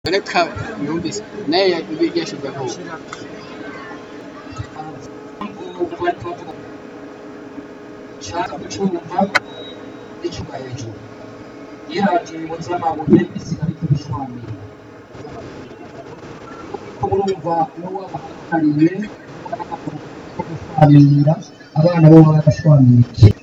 reka yumvise naye bigishijwe vuba nshaka gucumba n'icupa hejuru yiragiye munsi y'amabuye isigara ikibishwamira ko murumva n'uwabahakariye gushwamira abana bo bagashwamira